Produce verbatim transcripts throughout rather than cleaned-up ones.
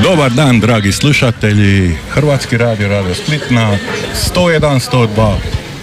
Dobar dan, dragi slušatelji, Hrvatski radio, Radio Split na sto jedan, sto dva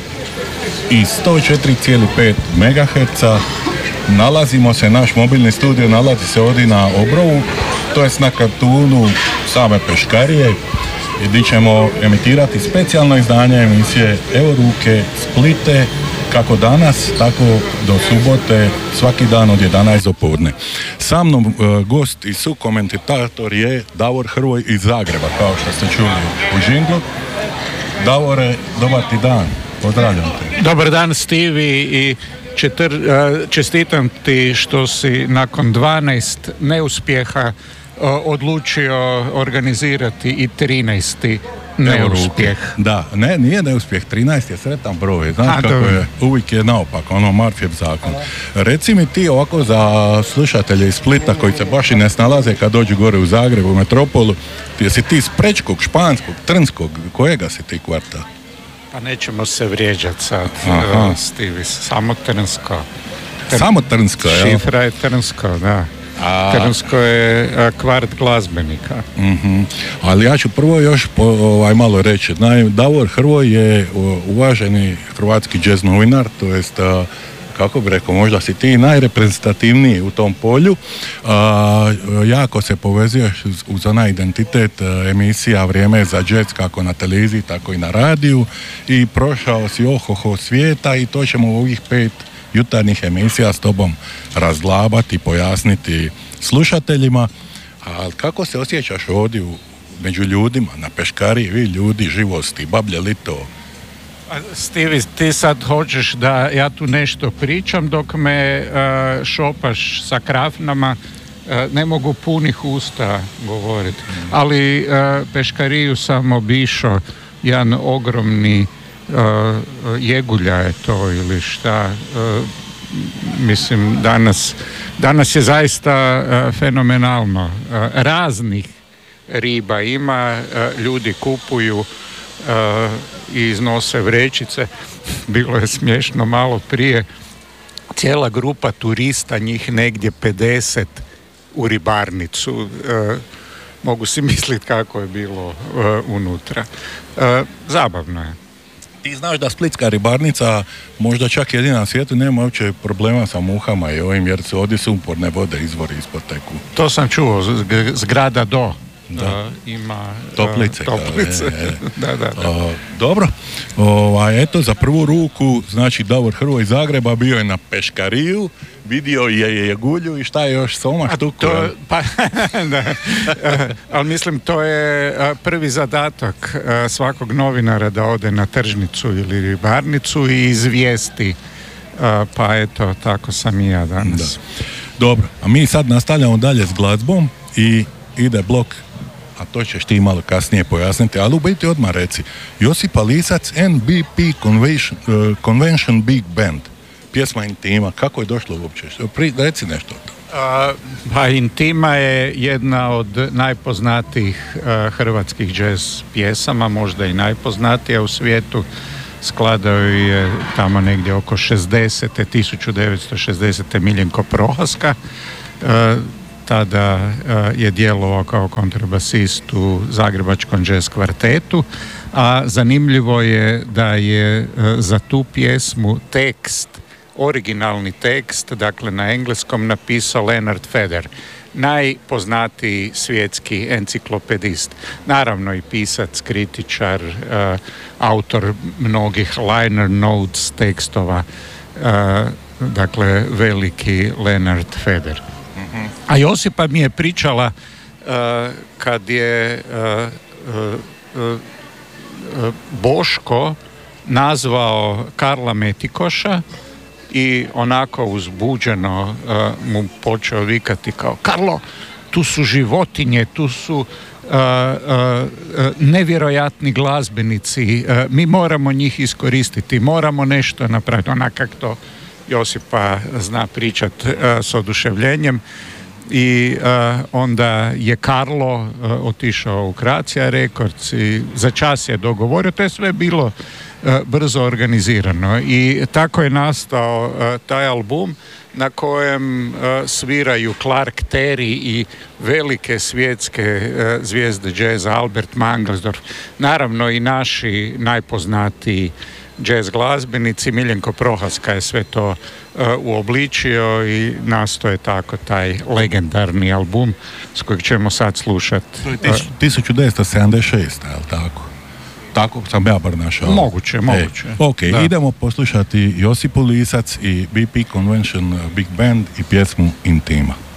i sto četiri zarez pet megaherca. Nalazimo se, naš mobilni studio nalazi se ovdje na Obrovu, to jest na kartunu same Peškarije, gdje ćemo emitirati specijalno izdanje emisije Evo ruke Splite, kako danas, tako do subote, svaki dan od jedanaest do podne. Sa mnom e, gost i sukomentator je Davor Hrvoj iz Zagreba, kao što ste čuli u žinglu. Davore, dobar ti dan, pozdravljam te. Dobar dan, Stivi, i četir, čestitam ti što si nakon dvanaest neuspjeha odlučio organizirati i trinaesti neuspjeh. Da, ne, nije neuspjeh, trinaest je sretan broj, znaš A, kako dobro. je, uvijek je naopak, ono Murphyjev zakon. Reci mi ti ovako za slušatelje iz Splita koji se baš i ne snalaze kad dođu gore u Zagrebu, u metropolu, ti si ti iz Prečkog, Španskog, Trnskog, kojega si ti kvarta? Pa nećemo se vrijeđati sad, uh, Stivi, samo Trnsko. Tr- Samo Trnsko, jel? Šifra je Trnsko, da. A... Trnsko je a, kvart glazbenika. Uh-huh. Ali ja ću prvo još po, ovaj, malo reći. Naime, Davor Hrvoj je uvaženi hrvatski jazz novinar, to jest, a, kako bi rekao, možda si ti najreprezentativniji u tom polju. A, jako se povezuješ uz, uz onaj identitet a, emisija Vrijeme je za jazz, kako na televiziji, tako i na radiju, i prošao si ohoho svijeta i to ćemo u ovih pet jutarnjih emisija s tobom razglabati, pojasniti slušateljima. A kako se osjećaš ovdje u, među ljudima, na Peškariji, vi ljudi živosti, bablje lito? Stivi, ti sad hoćeš da ja tu nešto pričam dok me uh, šopaš sa krafnama, uh, ne mogu punih usta govoriti. Ali uh, Peškariju sam obišao, jedan ogromni Uh, jegulja je to ili šta, uh, mislim danas, danas je zaista uh, fenomenalno. Uh, raznih riba ima, uh, ljudi kupuju uh, i iznose vrećice. Bilo je smiješno malo prije, cijela grupa turista, njih negdje pedeset u ribarnicu. Uh, mogu si misliti kako je bilo uh, unutra. Uh, zabavno je. Ti znaš da splitska ribarnica možda čak jedina na svijetu nema uopće problema sa muhama i ovim, jer su ovdje sumporne vode izvori ispod teku. To sam čuo, zgrada do da. Uh, ima toplice. Uh, toplice. Da, je, da, da, da. Uh, dobro, ovaj, eto za prvu ruku, znači Davor Hrvoj iz Zagreba bio je na Peškariju, vidio je jegulju i šta je još soma štuku? To, pa, da, uh, ali mislim to je uh, prvi zadatak uh, svakog novinara da ode na tržnicu ili ribarnicu i izvijesti, uh, pa eto, tako sam i ja danas. Da. Dobro, a mi sad nastavljamo dalje s glazbom i ide blok, a to ćeš ti malo kasnije pojasniti, ali u biti odmah reci. Josipa Lisac, N B P Convention, uh, Convention Big Band, pjesma Intima, kako je došlo uopće? Pri, reci nešto. Uh, pa Intima je jedna od najpoznatijih uh, hrvatskih jazz pjesama, možda i najpoznatija u svijetu. Skladao je tamo negdje oko šezdesete, tisuću devetsto šezdesete Miljenko Prohaska. Uh, tada uh, je djelovao kao kontrabasist u Zagrebačkom jazz kvartetu, a zanimljivo je da je uh, za tu pjesmu tekst, originalni tekst, dakle na engleskom, napisao Leonard Feather, najpoznatiji svjetski enciklopedist. Naravno i pisac, kritičar, uh, autor mnogih liner notes tekstova, uh, dakle veliki Leonard Feather. A Josipa mi je pričala uh, kad je uh, uh, uh, Boško nazvao Karla Metikoša i onako uzbuđeno uh, mu počeo vikati kao: Karlo, tu su životinje, tu su uh, uh, nevjerojatni glazbenici, uh, mi moramo njih iskoristiti, moramo nešto napraviti. Onak kako to Josipa zna pričat uh, s oduševljenjem. I uh, onda je Karlo uh, otišao u Croatia Records i za čas je dogovorio, to je sve bilo uh, brzo organizirano i tako je nastao uh, taj album na kojem uh, sviraju Clark Terry i velike svjetske uh, zvijezde džeza, Albert Mangelsdorf, naravno i naši najpoznatiji jazz glazbenici. Miljenko Prohaska je sve to uh, uobličio i nastoje tako taj legendarni album s kojeg ćemo sad slušati. Uh, tisuću devetsto sedamdeset šest, je li tako? Tako sam ja bar našao. Moguće, moguće. E, ok, da. Idemo poslušati Josipu Lisac i B P Convention Big Band i pjesmu Intima.